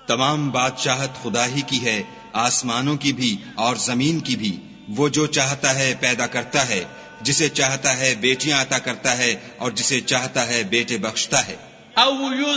तमाम बादशाहत खुदा ही की है, आसमानों की भी और जमीन की भी। वो जो चाहता है पैदा करता है, जिसे चाहता है बेटियां अता करता है और जिसे चाहता है बेटे बख्शता है। أو